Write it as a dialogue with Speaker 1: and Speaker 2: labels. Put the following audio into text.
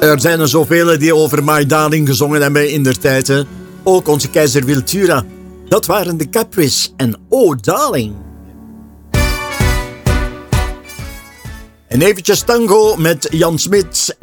Speaker 1: Er zijn er zoveel die over My Darling gezongen hebben in der tijd. Hè. Ook onze keizer Wiltura. Dat waren de Capris en Oh Darling. En eventjes tango met Jan Smit